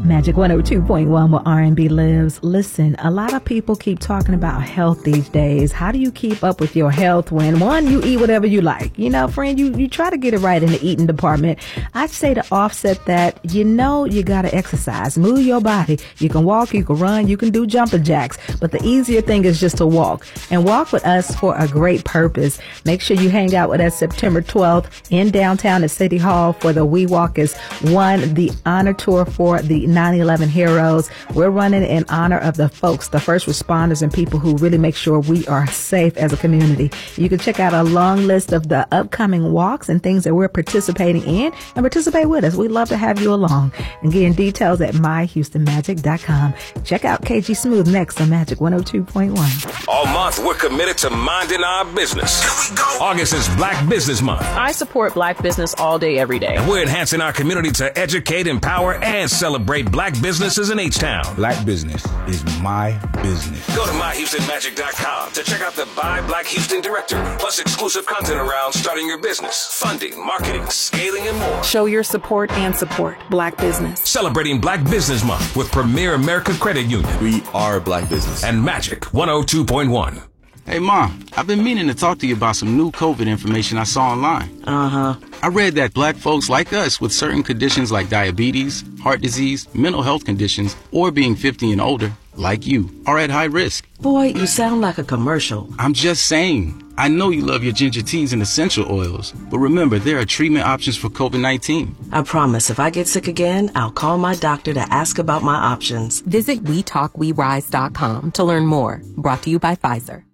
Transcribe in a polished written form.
Magic 102.1 where R&B lives. Listen, a lot of people keep talking about health these days. How do you keep up with your health when, one, you eat whatever you like? You know, friend, you try to get it right in the eating department. I'd say to offset that, you got to exercise, move your body. You can walk, you can run, you can do jumping jacks. But the easier thing is just to walk. And walk with us for a great purpose. Make sure you hang out with us September 12th in downtown at City Hall for the We Walk as One, the honor tour for the 9/11 heroes. We're running in honor of the folks, the first responders and people who really make sure we are safe as a community. You can check out a long list of the upcoming walks and things that we're participating in and participate with us. We'd love to have you along. And getting details at myhoustonmagic.com. Check out KG Smooth next on Magic 102.1. All month, we're committed to minding our business. August is Black Business Month. I support Black business all day, every day. And we're enhancing our community to educate, empower, and celebrate Black businesses in H-Town. Black business is my business. Go to myhoustonmagic.com to check out the Buy Black Houston Directory, plus exclusive content around starting your business, funding, marketing, scaling, and more. Show your support and support Black business. Celebrating Black Business Month with Premier America Credit Union. We are Black business. And Magic 102.1. Hey, Mom, I've been meaning to talk to you about some new COVID information I saw online. I read that Black folks like us with certain conditions like diabetes, heart disease, mental health conditions, or being 50 and older, like you, are at high risk. Boy, you sound like a commercial. I'm just saying. I know you love your ginger teas and essential oils, but remember, there are treatment options for COVID-19. I promise if I get sick again, I'll call my doctor to ask about my options. Visit WeTalkWeRise.com to learn more. Brought to you by Pfizer.